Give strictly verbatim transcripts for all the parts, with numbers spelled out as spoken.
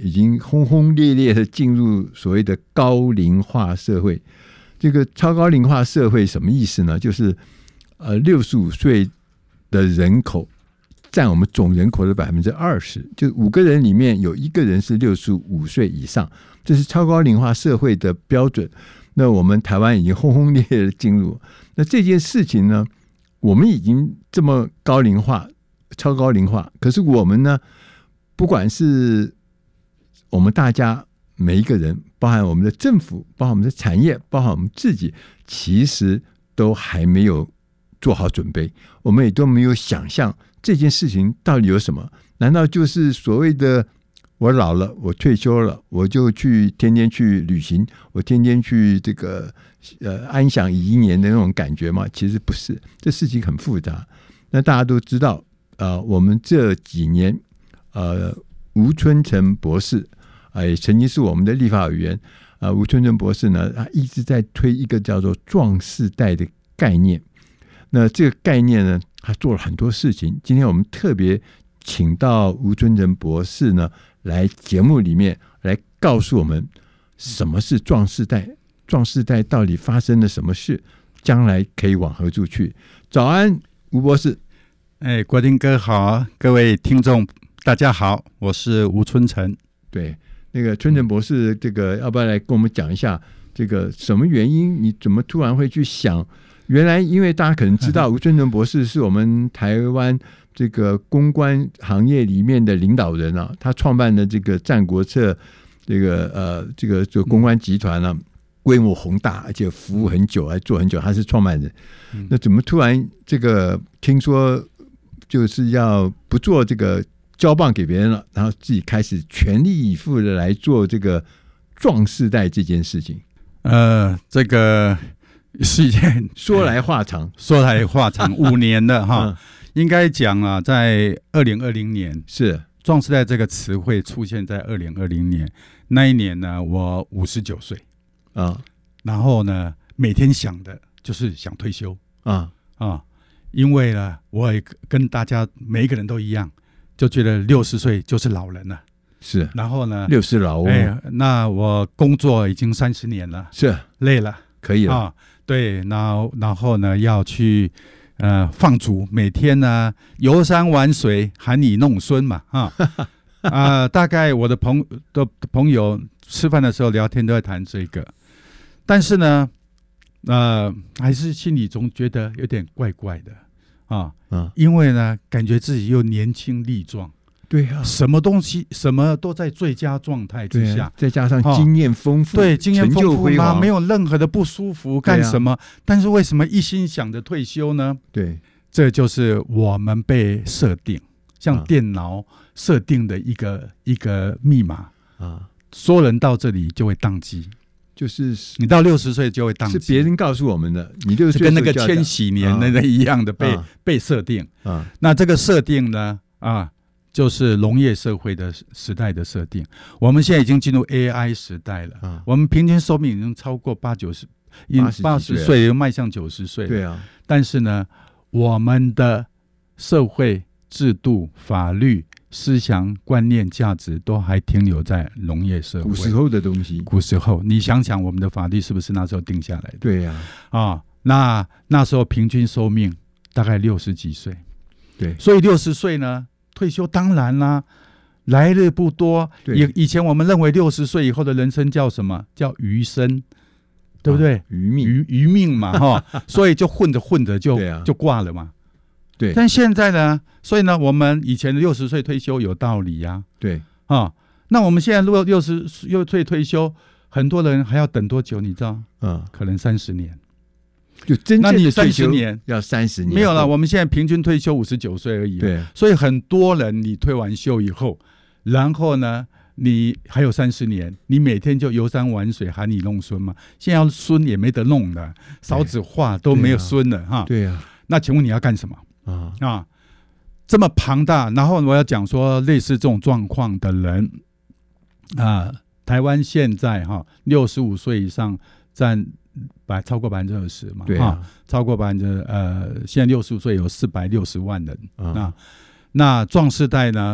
已经轰轰烈烈的进入所谓的高龄化社会。这个超高龄化社会什么意思呢？就是呃，六十五岁的人口占我们总人口的百分之二十，就五个人里面有一个人是六十五岁以上，这是超高龄化社会的标准。那我们台湾已经轰轰烈烈的进入，那这件事情呢，我们已经这么高龄化、超高龄化，可是我们呢，不管是我们大家每一个人，包含我们的政府，包含我们的产业，包含我们自己，其实都还没有做好准备，我们也都没有想象这件事情到底有什么？难道就是所谓的我老了，我退休了，我就去天天去旅行，我天天去这个呃安享已年的那种感觉吗？其实不是，这事情很复杂。那大家都知道，呃，我们这几年，呃，吴春成博士。也曾经是我们的立法委员，呃，吴春成博士呢，他一直在推一个叫做壮世代的概念。那这个概念呢，他做了很多事情。今天我们特别请到吴春成博士呢，来节目里面来告诉我们什么是壮世代，壮世代到底发生了什么事，将来可以往何处去。早安，吴博士。 哎，国丁哥好，各位听众大家好，我是吴春成。 对。那个春成博士，这个要不要来跟我们讲一下，这个什么原因？你怎么突然会去想？原来，因为大家可能知道，吴春成博士是我们台湾这个公关行业里面的领导人啊，他创办的这个战国策，这个呃，这个这个公关集团啊，规模宏大，而且服务很久，还做很久，他是创办人。那怎么突然这个听说就是要不做这个？交棒给别人了，然后自己开始全力以赴的来做这个壮世代这件事情。 呃，这个是一件说来话长， 说来话长，五年了哈。嗯、应该讲啊，在二零二零年是壮世代这个词汇出现在二零二零年那一年呢，我五十九岁啊，然后呢，每天想的就是想退休啊啊，因为呢，我也跟大家每一个人都一样。就觉得六十岁就是老人了， 是。 然后呢， 六十老翁、 哎，那我工作已经三十年了， 是累了， 可以了。 啊、对，然后然后呢，要去呃放逐，每天呢游山玩水，含饴弄孙嘛，啊啊、呃，大概我的朋的朋友吃饭的时候聊天都在谈这个，但是呢，呃，还是心里总觉得有点怪怪的。啊，嗯，因为呢，感觉自己又年轻力壮， 对啊， 什么东西什么都在最佳状态之下， 啊、再加上经验丰富， 哦、对，经验丰富嘛，没有任何的不舒服，干什么？啊、但是为什么一心想着退休呢？ 对， 这就是我们被设定，像电脑设定的一个、啊、一个密码啊，所有人到这里就会宕机。就是你到六十岁就会宕机， 是别人告诉我们的。你六十岁跟那个千禧年那个一样的被、 啊、 被设定啊。那这个设定呢啊，就是农业社会的时代的设定。我们现在已经进入 A I 时代了，啊、我们平均寿命已经超过八九十，八十岁又迈向九十岁。 对啊， 但是呢，我们的社会制度、法律。思想观念价值都还停留在农业社会， 古时候的东西。 古时候，你想想我们的法律是不是那时候定下来的？ 对呀、 啊，啊，那那时候平均寿命大概六十几岁， 对， 所以六十岁呢退休当然啦，来日不多。以以前我们认为六十岁以后的人生叫什么？叫余生，对不对？啊、 余命， 余余命嘛，哈，所以就混着混着就、啊、就挂了嘛。 对， 但现在呢？所以呢，我们以前的六十岁退休有道理呀、啊。 对啊，那我们现在如果六十六岁退休，很多人还要等多久？你知道？嗯，可能三十年。 就真正的三十年要三十年没有了。我们现在平均退休五十九岁而已。 对， 所以很多人你退完休以后，然后呢，你还有三十年，你每天就游山玩水，含饴弄孙嘛。现在要孙也没得弄了，少子化都没有孙了哈。 对呀、啊。 那请问你要干什么？ 啊啊，这么庞大，然后我要讲说，类似这种状况的人啊，台湾现在哈六十五岁以上占百超过百分之二十嘛， 对啊， 超过百分之呃，现在六十五岁有四百六十万人啊，那壮世代呢，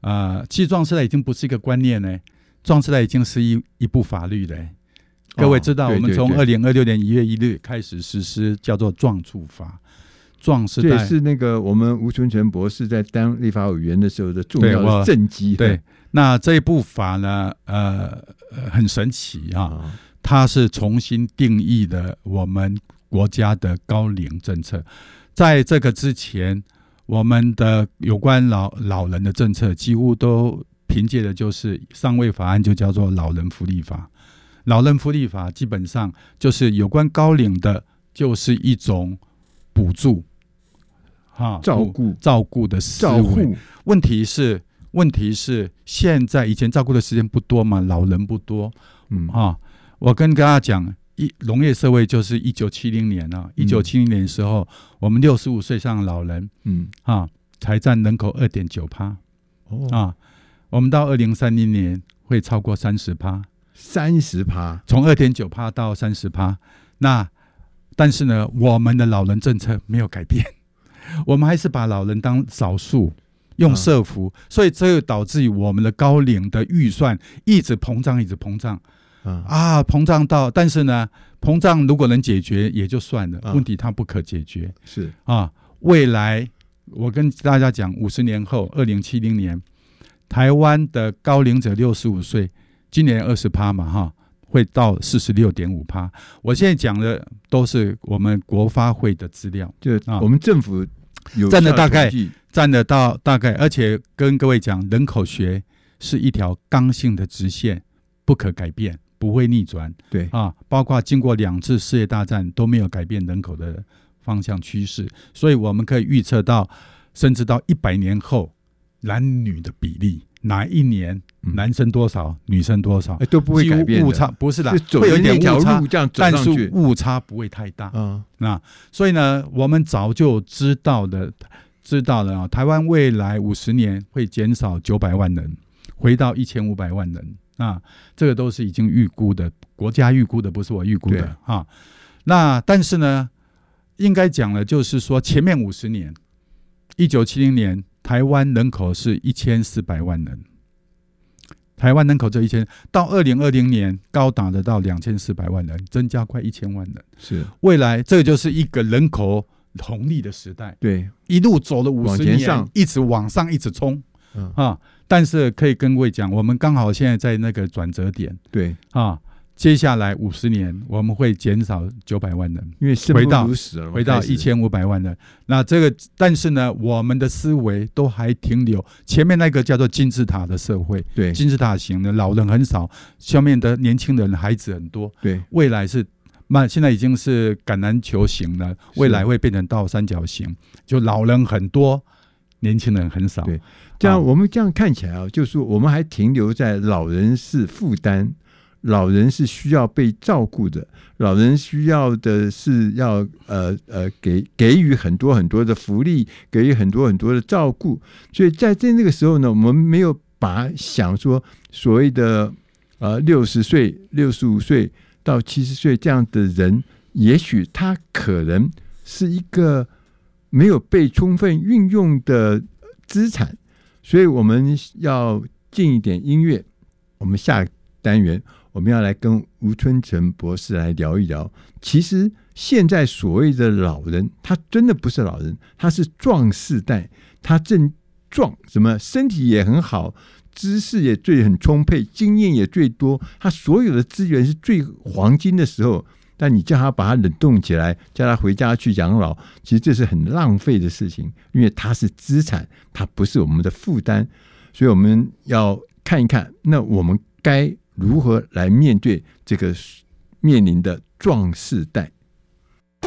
呃，其实壮世代已经不是一个观念呢，壮世代已经是一一部法律了。各位知道，我们从二零二六年一月一日开始实施叫做壮促法，壮世代这也是那个我们吴春成博士在当立法委员的时候的重要的政绩。 对，那这一部法呢，呃，很神奇啊，哦、它是重新定义了我们国家的高龄政策。在这个之前，我们的有关老老人的政策几乎都凭借的就是上位法案，就叫做老人福利法。老人福利法基本上就是有关高龄的，就是一种补助、哈照顾、 照顾的思维。问题是，问题是现在以前照顾的时间不多嘛，老人不多，嗯啊，我跟大家讲，一农业社会就是一九七零年啊，一九七零年的时候，嗯、我们六十五岁以上的老人，嗯啊，才占人口二点九趴，哦啊，我们到二零三零年会超过三十趴。 三十趴， 从二点九趴到三十趴，那但是呢，我们的老人政策没有改变，我们还是把老人当少数，用社福，啊、所以这就导致于我们的高龄的预算一直膨胀，一直膨胀，啊, 啊，膨胀到，但是呢，膨胀如果能解决也就算了，啊、问题它不可解决， 是啊，未来我跟大家讲，五十年后，二零七零年，台湾的高龄者六十五岁。今年二十趴嘛，哈，会到四十六点五趴。我现在讲的都是我们国发会的资料， 就我们政府有占了大概占得到大概，而且跟各位讲，人口学是一条刚性的直线，不可改变，不会逆转。 对啊，包括经过两次世界大战都没有改变人口的方向趋势，所以我们可以预测到，甚至到一百年后，男女的比例。哪一年男生多少，嗯、女生多少， 欸、都不会改变的， 误差不是的， 会有一点误差， 这样走但是误差不会太大。嗯、那所以呢，我们早就知道的，知道了啊，台湾未来五十年会减少九百万人，回到一千五百万人啊，这个都是已经预估的，国家预估的，不是我预估的啊。那但是呢，应该讲了，就是说前面五十年，一九七零年。台湾人口是一千四百万人，台湾人口就一千，到二零二零年高达得到两千四百万人，增加快一千万人。 是未来这就是一个人口红利的时代， 对， 一路走了五十年，一直往上，一直冲、嗯、啊！但是可以跟各位讲，我们刚好现在在那个转折点， 对啊。接下来五十年，我们会减少九百万人， 因为生不如死了， 回到一千五百万人。那这个，但是呢，我们的思维都还停留前面那个叫做金字塔的社会， 对， 金字塔型的，老人很少，下面的年轻人孩子很多， 对， 未来是慢，现在已经是橄榄球型了，未来会变成倒三角形，就老人很多，年轻人很少。 对，这样、啊、我们这样看起来啊，就是说我们还停留在老人是负担。老人是需要被照顾的，老人需要的是要呃呃给给予很多很多的福利，给予很多很多的照顾，所以在在那个时候呢，我们没有把想说所谓的呃六十岁、六十五岁到七十岁这样的人，也许他可能是一个没有被充分运用的资产，所以我们要进一点音乐，我们下单元。我们要来跟吴春成博士来聊一聊，其实现在所谓的老人，他真的不是老人，他是壮世代，他正壮，什么身体也很好，知识也最很充沛，经验也最多，他所有的资源是最黄金的时候，但你叫他把他冷冻起来，叫他回家去养老，其实这是很浪费的事情，因为他是资产，他不是我们的负担，所以我们要看一看，那我们该如何来面对这个面临的壮世代？